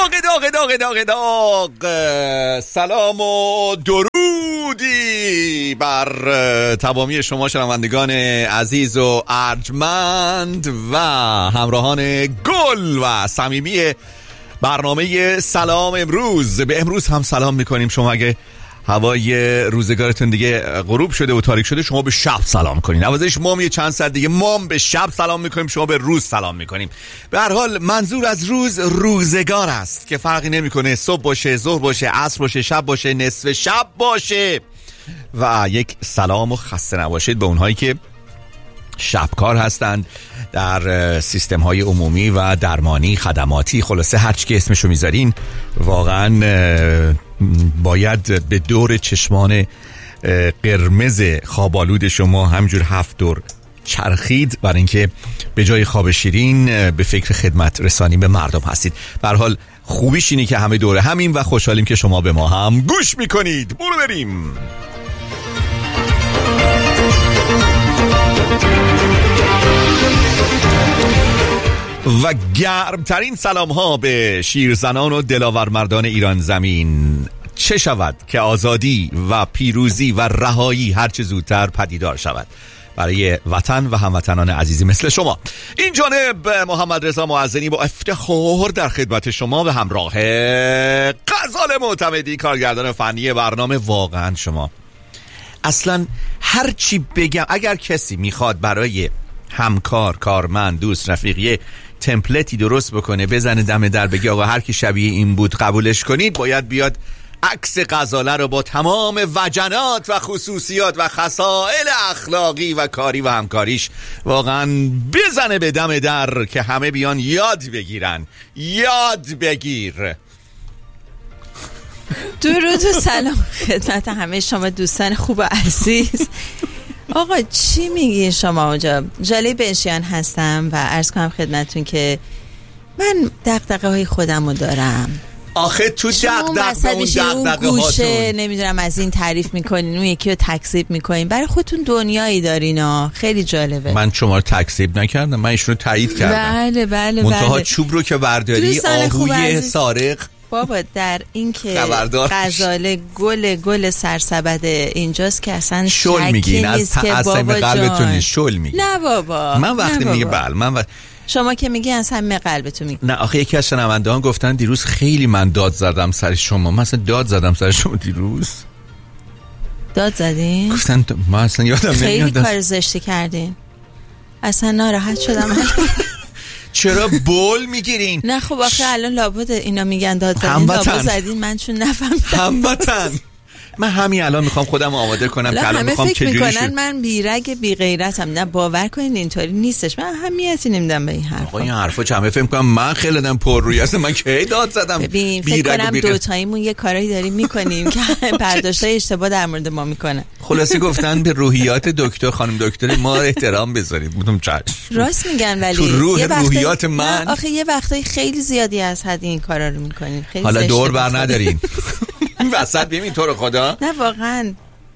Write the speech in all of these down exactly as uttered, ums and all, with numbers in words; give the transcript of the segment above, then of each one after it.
داغ داغ داغ داغ داغ. سلام و درودی بر تمامی شما شنوندگان عزیز و ارجمند و همراهان گل و صمیمی برنامه سلام امروز. به امروز هم سلام میکنیم. شما اگه هوای روزگارتون دیگه غروب شده و تاریک شده، شما به شب سلام کنین. عوضش ما یه چند ساعت دیگه ما به شب سلام میکنیم، شما به روز سلام میکنیم. به هر حال منظور از روز روزگار است که فرقی نمیکنه صبح باشه، ظهر باشه، عصر باشه، شب باشه، نصف شب باشه. و یک سلام و خسته نباشید به اونهایی که شبکار هستند در سیستم های عمومی و درمانی، خدماتی، خلاصه هر چی که اسمشو میذارین. واقعا باید به دور چشمان قرمز خوابالود شما همجور هفت دور چرخید، برای اینکه به جای خواب شیرین به فکر خدمت رسانی به مردم هستید. به هر حال خوبیش اینه که همه دوره همین و خوشحالیم که شما به ما هم گوش میکنید. برو بریم. و گرمترین سلام ها به شیرزنان و دلاور مردان ایران زمین. چه شود که آزادی و پیروزی و رهایی هر چه زودتر پدیدار شود برای وطن و هموطنان عزیزی مثل شما. این جانب محمد رضا معظمی با افتخار در خدمت شما به همراه غزال معتمدی، کارگردان فنی برنامه. واقعا شما اصلا هر چی بگم، اگر کسی میخواد برای همکار، کارمند، دوست، رفیقیه تمپلتی درست بکنه، بزنه دم در بگه آقا هر کی شبیه این بود قبولش کنید، باید بیاد عکس غزاله رو با تمام وجنات و خصوصیات و خصائل اخلاقی و کاری و همکاریش واقعا بزنه به دم در که همه بیان یاد بگیرن. یاد بگیر. درود و سلام خدمت همه شما دوستان خوب و عزیز. آقا چی میگی شما اونجا؟ جالی بنشیان هستم و عرض کنم خدمتون که من دغدغه های خودم رو دارم. آخه تو دغدغه اون دغدغه هاتون نمیدونم از این تعریف میکنین، اون یکی رو تکذیب میکنین، برای خودتون دنیایی دارین ها. خیلی جالبه. من شما رو تکذیب نکردم، من ایشون رو تایید کردم. بله بله منتها بله. چوب رو که برداری آهوی سارق. بابا در این که غزاله گل گل سرسبد اینجاست که اصلا شل میگین از صمیم قلبتون شل میگین. نه بابا، من وقتی میگه بله من وقت... شما که میگی از صمیم قلبتون میگی. نه آخه یکی از شنونده‌ها گفتن دیروز خیلی من داد زدم سر شما. من اصلا داد زدم سر شما دیروز؟ داد زدین؟ گفتن من اصلا یادم نمیاد. خیلی کار زشتی کردین. اصلا ناراحت شدم. چرا بول میگیرین؟ نه خب آخه الان لابد اینا میگن داد زدین، لابد زدین، من چون نفهمیدم. هموطن. من همین الان میخوام خودم آماده کنم که الان میخوام چجوری فکر میکنن من بیرگ بی غیرتم. نه باور کنین اینطوری نیستش. من اهمیتی نمیدم به این حرفا. آقا این حرفا چمه فکر میکنم من خیلی آدم پر روی هستم. من کی داد زدم؟ ببین فکر کنم دو تایمون یه کارایی داریم میکنیم که پرداشتای اشتباه در مورد ما میکنه. خلاصه گفتن به روحیات دکتر خانم دکتر ما احترام بذارید. بودم چش. راست میگن ولی تو روح روحیات من آخه یه وقتایی خیلی زیادی از حد این کارا رو میکنین. خیلی حالا دور بر ندارین. این وسط ببین تو رو خدا. نه واقعا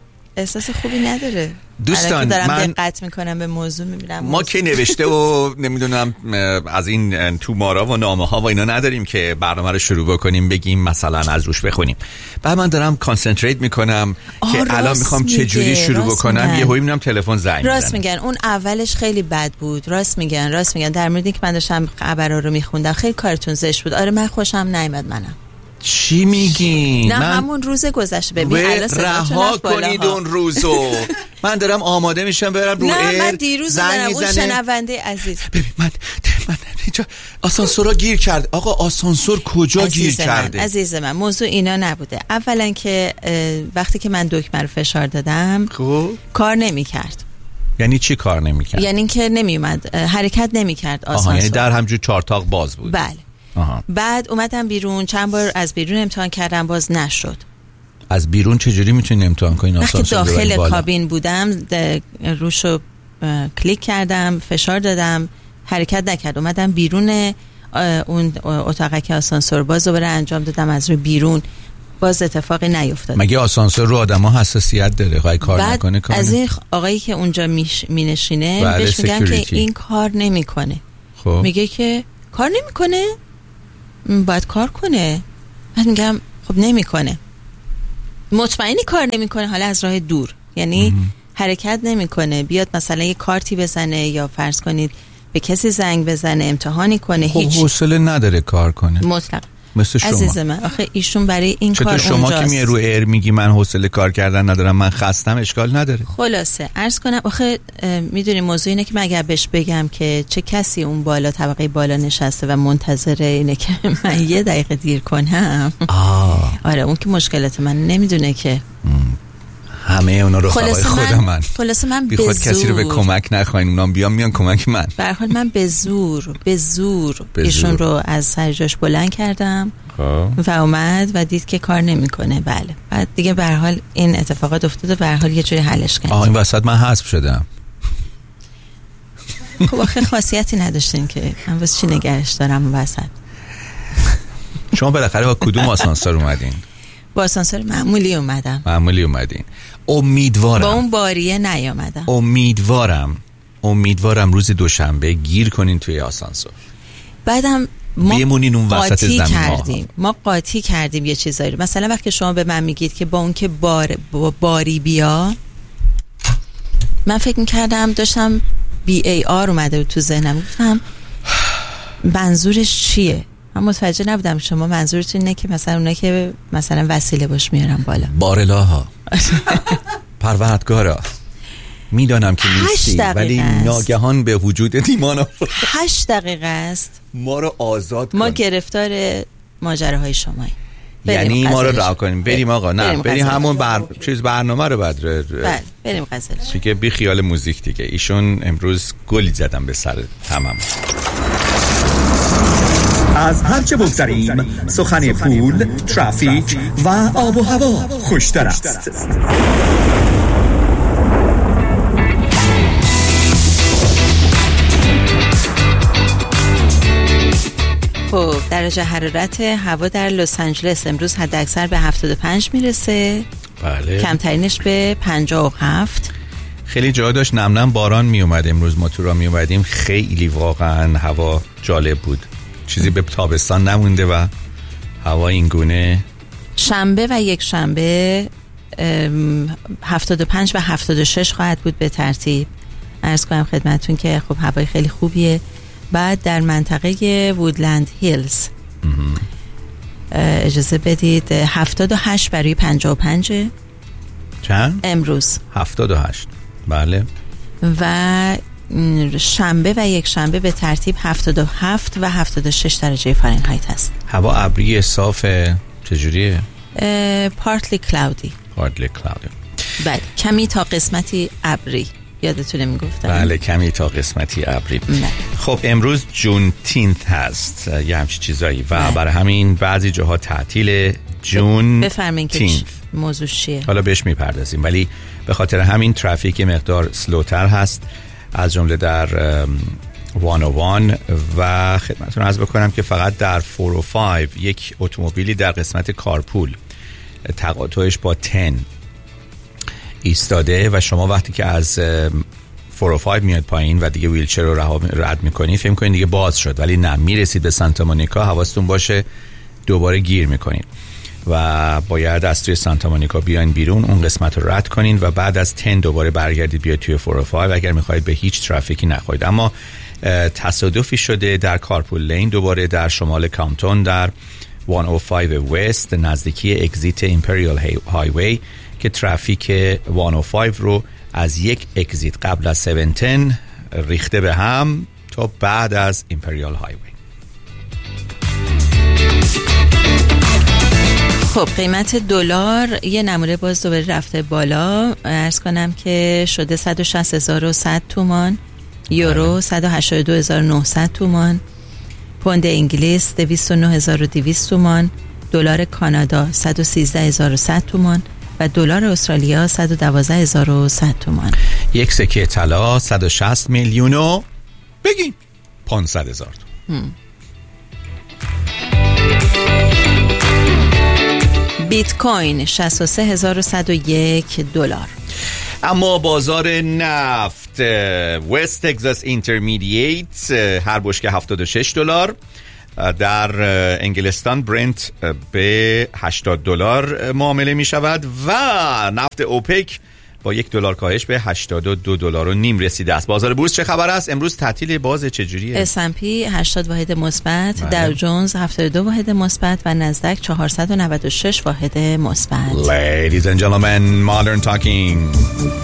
احساس خوبی نداره. دوستان دارم من دقت میکنم به موضوع، میبینم ما که نوشته و نمیدونم از این تومارا و نامه ها و اینا نداریم که برنامه رو شروع بکنیم بگیم مثلا از روش بخونیم. بعد من دارم کانسنتریت میکنم که الان میخوام چه جوری شروع بکنم. یهو میبینم تلفن زنگ میزنه. راست میگن اون اولش خیلی بد بود. راست میگن راست میگن در مورد اینکه من داشتم خبرها رو میخوندم خیلی کارتون زشت بود. آره من خوشم نیامد. منم چی میگین؟ نه من... همون روز گذشته ببین الان رها کنید اون روزو. من دارم آماده میشم برم رو نه ایر. من دیروز دارم اون شنونده عزیز. ببین من من اینجا آسانسورا گیر کرد. آقا آسانسور کجا گیر من. کرده؟ عزیز من موضوع اینا نبوده. اولا که وقتی که من دکمه رو فشار دادم خب کار نمیکرد. یعنی چی کار نمیکرد؟ یعنی که نمیومد حرکت نمیکرد آسانسور. یعنی در همجور چهار تاق باز بود. بله. آها. بعد اومدم بیرون، چند بار از بیرون امتحان کردم باز نشد. از بیرون چجوری میتونی امتحان کنین آسانسور؟ وقتی داخل کابین بودم روشو کلیک کردم، فشار دادم، حرکت نکرد. اومدم بیرون اون اتاقه که آسانسور باز رو برای انجام دادم از روی بیرون، باز اتفاقی نیفتاد. مگه آسانسور رو آدما حساسیت داره؟ خواهی کار بعد نکنه کار از این آقایی که اونجا مینشینه بهش میگم که این کار نمیکنه. خب میگه که کار نمیکنه. باید کار کنه. بعد میگم خب نمیکنه. مطمئنی کار نمیکنه؟ حالا از راه دور، یعنی مم. حرکت نمیکنه، بیاد مثلا یه کارتی بزنه یا فرض کنید به کسی زنگ بزنه، امتحانی کنه، خب هیچ حوصله نداره کار کنه مطلق. مثل شما عزیز من آخه ایشون برای این چطور کار شما اونجاست. که میای رو ایر میگی من حوصله کار کردن ندارم، من خستم، اشکال نداره. خلاصه عرض کنم آخه میدونی موضوع اینه که من اگر بهش بگم که چه کسی اون بالا طبقه بالا نشسته و منتظره اینه که من یه دقیقه دیر کنم آه. آره اون که مشکلات من نمیدونه که ام. همه اونا رو خواهی خودم من خلاصه من بی خود کسی رو به کمک نخواین، اونام بیان میان کمک من. به هر حال من به زور به زور ایشون رو از سر جاش بلند کردم و اومد و دید که کار نمیکنه. بله بعد دیگه به هر حال این اتفاقات افتاد و به هر حال یه جوری حلش کردیم. آه این وسط من حذف شدم. خب آخه خاصیتی نداشتین که من واسه چی نگرش دارم اون وسط. شما بالاخره با کدوم آسانسور اومدین؟ با آسانسور معمولی اومدم. معمولی اومدین. امیدوارم با اون باریه نیامدم. امیدوارم امیدوارم روز دوشنبه گیر کنین توی آسانسور. بعدم ما بمونین اون وسط زمین کردیم. ما قاطی کردیم یه چیزایی رو. مثلا وقتی شما به من میگید که با اون که بار با باری بیا، من فکر میکردم داشتم بی ای آر اومده تو ذهنم، گفتم منظورش چیه؟ من متوجه نبودم شما منظورتون اینه که مثلا اونه که مثلا وسیله باش میارم بالا. بارلاها پروردگارا میدانم که نیستی ولی است. ناگهان به وجود ایمان آورد. هشت دقیقه است ما رو آزاد کن. ما گرفتار ماجراهای شمایی، یعنی ما رو رها کنیم بریم آقا. نه بریم, بریم همون بر... چیز برنامه رو بعد ر... بله بریم غزلش دیگه، بی خیال موزیک دیگه. ایشون امروز گلی زدم به سر تمام. از هرچه بگذریم سخن پول، ترافیک و آب و هوا خوشتر است. خب درجه حرارت هوا در لس آنجلس امروز حداکثر به هفتاد و پنج میرسه. بله. کمترینش به پنجاه و هفت. خیلی جا داشت نم نم باران می اومد. امروز ما تو را می اومدیم، خیلی واقعا هوا جالب بود، چیزی به تابستان نمونده و هوا این گونه. شنبه و یک شنبه هفتاد و پنج و هفتاد و شش خواهد بود به ترتیب. عرض کنم خدمتون که خب هوای خیلی خوبیه. بعد در منطقه وودلند هیلز اجازه بدید هفتاد و هشت برای پنجاه و پنج چند؟ امروز هفتاد و هشت. بله. و شنبه و یک شنبه به ترتیب هفتاد و هفت و هفتاد و شش درجه فارنهایت هست. هوا ابری صاف چجوریه؟ پارتلی کلاودی. پارتلی کلاودی. بله کمی تا قسمتی ابری، یادتونه میگفتم. بله کمی تا قسمتی ابری. خب امروز جون تینت هست، یه همچی چیزایی و بله. برای همین بعضی جاها تعطیل جون بفرمین که موضوع چیه. حالا بهش میپردازیم، ولی به خاطر همین ترافیک مقدار سلوتر هست، از جمله در صد و یک و خدمتتون عرض بکنم که فقط در چهار و پنج یک اتومبیلی در قسمت کارپول تقاطعش با ده ایستاده و شما وقتی که از چهار و پنج میاد پایین و دیگه ویلچر رو رد میکنی فکر میکنین دیگه باز شد، ولی نه، میرسید به سانتا مونیکا حواستون باشه دوباره گیر میکنین و باید از توی سانتا مونیکا بیاین بیرون، اون قسمت رو رد کنین و بعد از ده دوباره برگردید بیاید توی چهار و پنج اگر میخواید به هیچ ترافیکی نخورید. اما تصادفی شده در کارپول لین دوباره در شمال کامپتون در صد و پنج وست نزدیکی اگزیت ایمپریال هایوی که ترافیک صد و پنج رو از یک اگزیت قبل از هفتصد ریخته به هم تا بعد از ایمپریال هایوی. خب قیمت دلار یه نمونه باز دوباره رفته بالا. عرض کنم که شده صد و شصت هزار و صد تومان، یورو صد و هشتاد و دو هزار و نهصد تومان، پوند انگلیس دویست و نه هزار و دویست تومان، دلار کانادا صد و سیزده هزار و صد تومان و دلار استرالیا صد و دوازده هزار و صد تومان. یک سکه طلا صد و شصت میلیون و بگین پانصد هزار تومان. بیت کوین شصت و سه هزار و صد و یک دلار. اما بازار نفت وست تگزاس اینترمدییت هر بشکه هفتاد و شش دلار، در انگلستان برنت به هشتاد دلار معامله می شود و نفت اوپک با یک دلار کاهش به هشتاد و دو دلار و نیم رسیده است. بازار بورس چه خبر است؟ امروز تعطیل باز چجوریه؟ اس اند پی هشتاد واحد مثبت، داو جونز هفتاد و دو واحد مثبت و نزدک چهارصد و نود و شش واحد مثبت. Ladies and gentlemen, Modern Talking.